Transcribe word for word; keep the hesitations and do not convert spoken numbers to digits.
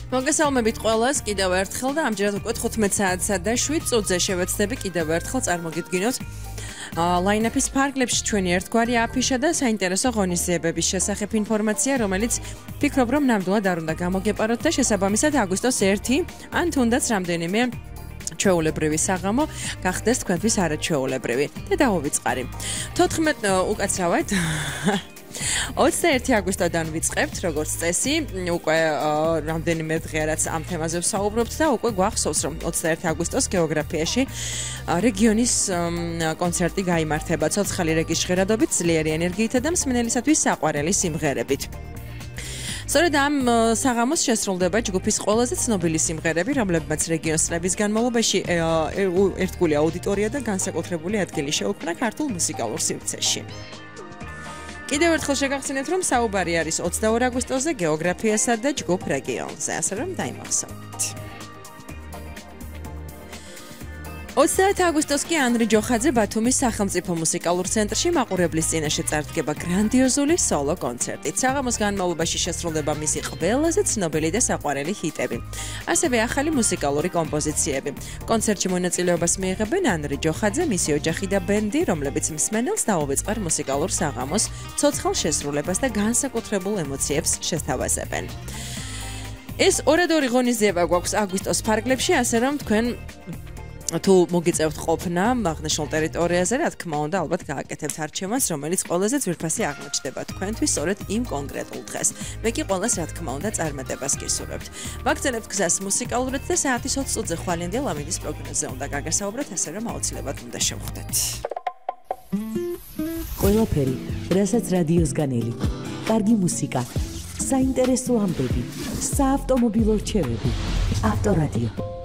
მოგესალმებით ყველას კიდევ ერთხელ და ამჯერად უკვე თხუთმეტ საათსა და შვიდ წუთზე შევეცდები კიდევ ერთხელ წარმოგიდგინოთ ლაინაპის ფარგლებში ჩვენი ერთგვარი აფიშა და საინტერესო ღონისძიებების შესახებ ინფორმაცია, რომელიც ფიქრობ რომ ნამდვილად არ უნდა გამოგეპაროთ და შესაბამისად აგვისტოს ერთი ან თუნდაც რამდენიმე ჩვეულებრივი საღამო გახდეს თქვენთვის არაჩვეულებრივი და დავუვიწყარი. თოთხმეტ უკაცრავად ოცდაერთი აგვისტოდან ვიწყებთ, როგორც წესი, უკვე რამდენიმე დღეა რაც ამ თემაზე ვსაუბრობთ და უკვე გვახსოვს, რომ ოცდაერთი აგვისტოს გეოგრაფიაში რეგიონის კონცერტი გაიმართება ცოცხალი რეგის ჟღერადობით, ძლიერი ენერგიითა და მსმენელისათვის საყვარელი სიმღერებით. სწორედ ამ საღამოს შესრულდება ჯგუფის ყველაზე ცნობილი სიმღერები, რომლებმაც რეგიონს წლების განმავლობაში ერთგული აუდიტორია და განსაკუთრებული ადგილი შეუქმნა ქართულ მუსიკალურ სივრცეში. კიდევ ერთხელ შეგახსენებთ, რომ საუბარი არის ოცდაორი აგვისტოზე გეოგრაფიასა და ჯგუფ რეგიონზე, ასე რომ დაიმახსოვრეთ. ოცდაათი აგვისტოს კი ანრი ჯოხაძე ბათუმის სახელმწიფო მუსიკალურ ცენტრში მაყურებლის წინაშე წარდგება გრანდიოზული სოლო კონცერტით. საღამოს განმავლობაში შესრულდება მისი ყველაზე ცნობილი და საყვარელი ჰიტები, ასევე ახალი მუსიკალური კომპოზიციები. კონცერტში მონაწილეობას მიიღებენ ანრი ჯოხაძე, მისი ოჯახი და ბენდი, რომლებიც მსმენელს დაუვიწყარ მუსიკალურ საღამოს, ცოცხალ შესრულებას და განსაკუთრებულ ემოციებს შესთავაზებენ. ეს ორადორი ღონისძიება გვაქვს აგვისტოს ფარგლებში, ასე რომ თქვენ თუ მოგიწევთ ყოფნა აღნიშნულ ტერიტორიაზე, რა თქმა უნდა, ალბათ გააკეთებთ არჩევანს, რომელიც ყველაზე ძვირფასი აღმოჩნდება თქვენთვის სწორედ იმ კონკრეტულ დღეს. მე კი ყველას, რა თქმა უნდა, წარმატებას გისურვებთ. ვაგრძელებთ გზას მუსიკალურად და საათის ოცი წუთზე ხვალინდელ ამინდის პროგნოზზე უნდა გაგასაუბროთ, ასე რომ აუცილებლად უნდა შევხვდეთ. ყველაფერი, რასაც რადიოს განელი, კარგი მუსიკა, საინტერესო ამბები, საავტომობილო რჩევები, ავტორადიო.